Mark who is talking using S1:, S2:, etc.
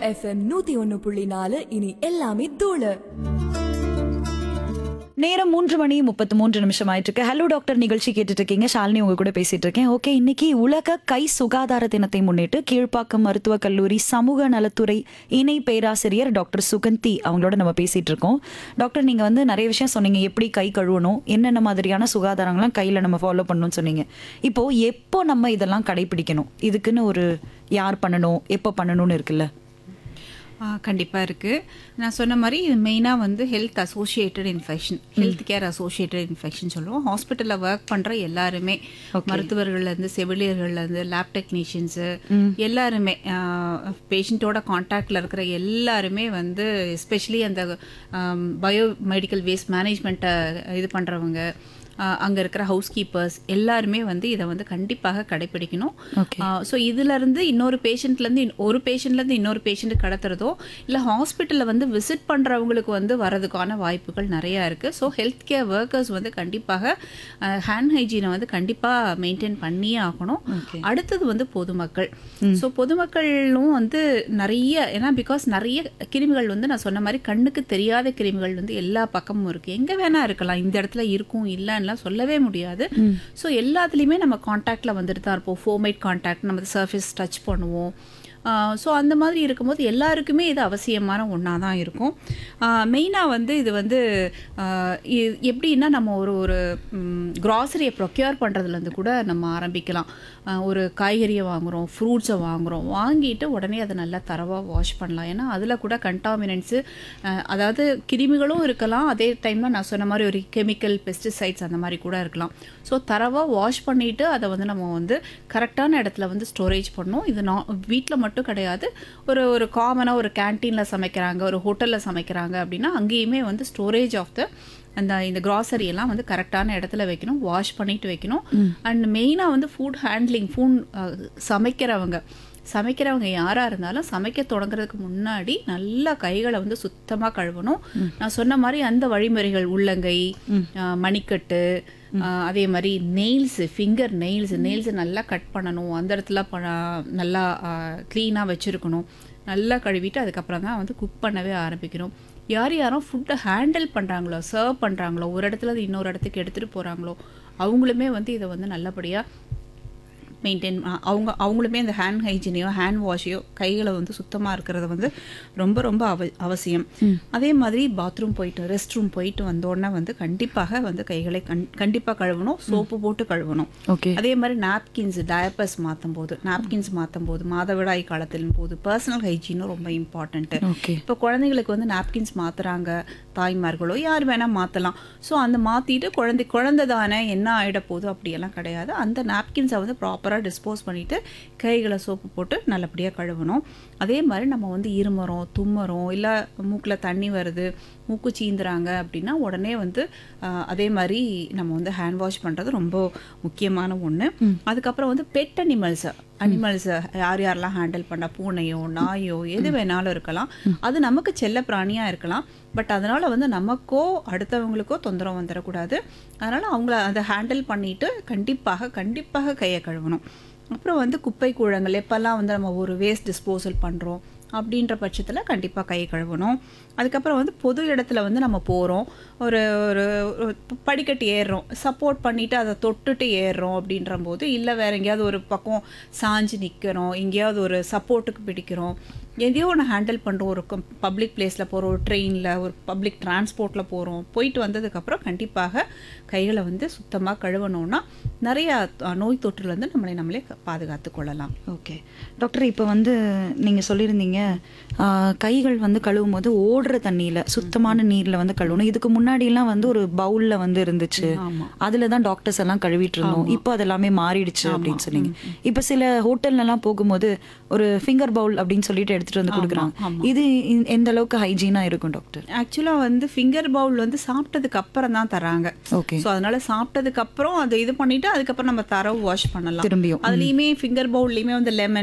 S1: FM 101.4 இனி எல்லாமே தூளு.
S2: நேரம் 3:33 ஆயிட்டு இருக்கு. ஹலோ டாக்டர் நிகழ்ச்சி கேட்டுட்டு இருக்கீங்க. ஷாலினி உங்க கூட பேசிட்டு இருக்கேன். ஓகே, இன்னைக்கு உலக கை சுகாதார தினத்தை முன்னிட்டு கீழ்ப்பாக்கம் மருத்துவக் கல்லூரி சமூக நலத்துறை இணை பேராசிரியர் டாக்டர் சுகந்தி அவங்களோட நம்ம பேசிட்டு இருக்கோம். டாக்டர், நீங்க நிறைய விஷயம் சொன்னீங்க. எப்படி கை கழுவணும், என்னென்ன மாதிரியான சுகாதாரங்கள்லாம் கையில நம்ம ஃபாலோ பண்ணணும்னு சொன்னீங்க. இப்போ எப்போ நம்ம இதெல்லாம் கடைபிடிக்கணும், இதுக்குன்னு ஒரு யார் பண்ணணும், எப்போ பண்ணணும்னு இருக்குல்ல?
S3: கண்டிப்பாக இருக்குது. நான் சொன்ன மாதிரி இது மெயினாக வந்து health associated infection, health care associated infection சொல்லுவோம். ஹாஸ்பிட்டலில் ஒர்க் பண்ணுற எல்லாருமே, மருத்துவர்கள்லேருந்து செவிலியர்கள்லேருந்து லேப் டெக்னீஷியன்ஸு எல்லாருமே, பேஷண்ட்டோட கான்டாக்டில் இருக்கிற எல்லாருமே வந்து எஸ்பெஷலி அந்த பயோமெடிக்கல் வேஸ்ட் மேனேஜ்மெண்ட்டை இது பண்ணுறவங்க, அங்கே இருக்கிற ஹவுஸ் கீப்பர்ஸ் எல்லாருமே வந்து இதை வந்து கண்டிப்பாக கடைப்பிடிக்கணும். ஸோ இதுலேருந்து இன்னொரு பேஷண்ட்லேருந்து ஒரு பேஷண்ட்லேருந்து இன்னொரு பேஷண்ட்டு கடத்துறதோ இல்லை ஹாஸ்பிட்டலில் வந்து விசிட் பண்ணுறவங்களுக்கு வந்து வரதுக்கான வாய்ப்புகள் நிறையா இருக்குது. ஸோ ஹெல்த் கேர் ஒர்க்கர்ஸ் வந்து கண்டிப்பாக ஹேண்ட் ஹைஜீனை வந்து கண்டிப்பாக மெயின்டைன் பண்ணியே ஆகணும். அடுத்தது வந்து பொதுமக்கள். ஸோ பொதுமக்களும் வந்து நிறைய, ஏன்னா பிகாஸ் நிறைய கிருமிகள் வந்து நான் சொன்ன மாதிரி கண்ணுக்கு தெரியாத கிருமிகள் வந்து எல்லா பக்கமும் இருக்குது. எங்கே வேணா இருக்கலாம், இந்த இடத்துல இருக்கும் இல்லைன்னு சொல்லவே முடியாது. ஸோ எல்லாத்துலேயுமே நம்ம கான்டாக்ட்ல வந்துட்டு தான் இருப்போம். ஃபோமைட் கான்டாக்ட், நம்ம சர்ஃபேஸ் டச் பண்ணுவோம். ஸோ அந்த மாதிரி இருக்கும்போது எல்லாருக்குமே இது அவசியமான ஒன்றா தான் இருக்கும். மெயினாக வந்து இது வந்து எப்படின்னா நம்ம ஒரு க்ராசரியை ப்ரொக்யூர் பண்ணுறதுலேருந்து கூட நம்ம ஆரம்பிக்கலாம். ஒரு காய்கறியை வாங்குகிறோம், ஃப்ரூட்ஸை வாங்கிட்டு உடனே அதை நல்லா தரவாக வாஷ் பண்ணலாம். ஏன்னா அதில் கூட கண்டாமினன்ட்ஸு, அதாவது கிருமிகளும் இருக்கலாம், அதே டைமில் நான் சொன்ன மாதிரி ஒரு கெமிக்கல் பெஸ்டிசைட்ஸ் அந்த மாதிரி கூட இருக்கலாம். ஸோ தரவாக வாஷ் பண்ணிவிட்டு அதை வந்து நம்ம வந்து கரெக்டான இடத்துல வந்து ஸ்டோரேஜ் பண்ணணும். இது வீட்டில் மட்டும் கிடையாது, ஒரு காமனாக ஒரு கேன்டீனில் சமைக்கிறாங்க, ஒரு ஹோட்டலில் சமைக்கிறாங்க அப்படின்னா அங்கேயுமே வந்து ஸ்டோரேஜ் ஆஃப் இந்த கிராசரி எல்லாம் வந்து கரெக்டான இடத்துல வைக்கணும், வாஷ் பண்ணிட்டு வைக்கணும். அண்ட் மெயினாக வந்து ஃபுட் ஹேண்ட்லிங், சமைக்கிறவங்க யாராக இருந்தாலும் சமைக்க தொடங்குறதுக்கு முன்னாடி நல்லா கைகளை வந்து சுத்தமாக கழுவணும். நான் சொன்ன மாதிரி அந்த வழிமுறைகள், உள்ளங்கை, மணிக்கட்டு, அதே மாதிரி ஃபிங்கர் நெயில்ஸை நல்லா கட் பண்ணணும். அந்த இடத்துல நல்லா க்ளீனாக வச்சுருக்கணும். நல்லா கழுவிட்டு அதுக்கப்புறம் தான் வந்து குக் பண்ணவே ஆரம்பிக்கணும். யாரும் ஃபுட்டை ஹேண்டில் பண்ணுறாங்களோ, சர்வ் பண்ணுறாங்களோ, ஒரு இடத்துல இன்னொரு இடத்துக்கு எடுத்துகிட்டு போகிறாங்களோ அவங்களுமே வந்து இதை வந்து நல்லபடியாக மெயின்டைன், அவங்களுமே அந்த ஹேண்ட் ஹைஜீனையோ ஹேண்ட் வாஷையோ கைகளை வந்து சுத்தமாக இருக்கிறது வந்து ரொம்ப ரொம்ப அவசியம். அதே மாதிரி பாத்ரூம் போயிட்டு ரெஸ்ட் ரூம் போயிட்டு வந்தோடனே வந்து கண்டிப்பாக வந்து கைகளை கண்டிப்பாக கழுவணும், சோப்பு போட்டு கழுவணும். அதே மாதிரி டயப்பர்ஸ் மாற்றும் போது மாதவிடாய் காலத்தின் போது பர்சனல் ஹைஜீனும் ரொம்ப இம்பார்ட்டன்ட்டு. இப்போ குழந்தைங்களுக்கு வந்து நாப்கின்ஸ் மாற்றுறாங்க தாய்மார்களோ, யார் வேணால் மாற்றலாம். ஸோ அந்த மாற்றிட்டு குழந்தை தானே என்ன ஆகிட போகுது அப்படியெல்லாம் கிடையாது. அந்த நாப்கின்ஸை வந்து ப்ராப்பராக டிஸ்போஸ் பண்ணிவிட்டு கைகளை சோப்பு போட்டு நல்லபடியாக கழுவணும். அதே மாதிரி நம்ம வந்து இருமுறோம், தும்முறோம், இல்லை மூக்கில் தண்ணி வருது, மூக்கு சீந்துறாங்க அப்படின்னா உடனே வந்து அதே மாதிரி நம்ம வந்து ஹேண்ட் வாஷ் பண்ணுறது ரொம்ப முக்கியமான ஒன்று. அதுக்கப்புறம் வந்து பெட் அனிமல்ஸை யாரெல்லாம் ஹேண்டில் பண்ண, பூனையோ நாயோ எது வேணாலும் இருக்கலாம். அது நமக்கு செல்ல பிராணியாக இருக்கலாம். பட் அதனால் வந்து நமக்கோ அடுத்தவங்களுக்கோ தொந்தரவு வந்துடக்கூடாது. அதனால் அவங்கள அதை ஹேண்டில் பண்ணிவிட்டு கண்டிப்பாக கையை கழுவணும். அப்புறம் வந்து குப்பை கூழங்கள், எப்போல்லாம் வந்து நம்ம ஒரு வேஸ்ட் டிஸ்போசல் பண்ணுறோம் அப்படின்ற பட்சத்தில் கண்டிப்பாக கை கழுவணும். அதுக்கப்புறம் வந்து பொது இடத்துல வந்து நம்ம போகிறோம், ஒரு படிக்கட்டு ஏறுறோம், சப்போர்ட் பண்ணிவிட்டு அதை தொட்டுட்டு ஏறுறோம் அப்படின்ற போது, இல்லை வேறு எங்கேயாவது ஒரு பக்கம் சாஞ்சு நிற்கிறோம், எங்கேயாவது ஒரு சப்போர்ட்டுக்கு பிடிக்கிறோம், எதையோ ஒன்று ஹேண்டில் பண்ணுறோம், ஒரு பப்ளிக் பிளேஸில் போகிறோம், ஒரு ட்ரெயினில், ஒரு பப்ளிக் டிரான்ஸ்போர்ட்டில் போயிட்டு வந்ததுக்கப்புறம் கண்டிப்பாக கைகளை வந்து சுத்தமாக கழுவணும்னா நிறைய நோய் தொற்றுலேருந்து நம்மளே பாதுகாத்து கொள்ளலாம்.
S2: ஓகே டாக்டர், இப்போ வந்து நீங்கள் சொல்லியிருந்தீங்க கைகள் வந்து கழுவும் போது ஓடுற தண்ணியில், சுத்தமான நீரில் வந்து கழுவணும். இதுக்கு முன்னாடிலாம் வந்து ஒரு பவுலில் வந்து இருந்துச்சு, அதில் தான் டாக்டர்ஸ் எல்லாம் கழுவிட்டு இருந்தோம். இப்போ அது எல்லாமே மாறிடுச்சு அப்படின்னு சொன்னீங்க. இப்போ சில ஹோட்டல்லாம் போகும்போது ஒரு ஃபிங்கர் பவுல் அப்படின்னு சொல்லிட்டு எடுத்துட்டு வந்து கொடுக்குறாங்க. இது எந்த அளவுக்கு ஹைஜீனா இருக்கும் டாக்டர்?
S3: ஆக்சுவலாக வந்து ஃபிங்கர் பவுல் வந்து சாப்பிட்டதுக்கு அப்புறம் தான் தராங்க. ஓகே, ஸோ அதனால சாப்பிட்டதுக்கு அப்புறம் அதை இது பண்ணிட்டு அதுக்கப்புறம் நம்ம தரவு வாஷ் பண்ணலாம். திரும்பியும் அதுலேயுமே ஃபிங்கர் பவுல்லையுமே வந்து லெமன்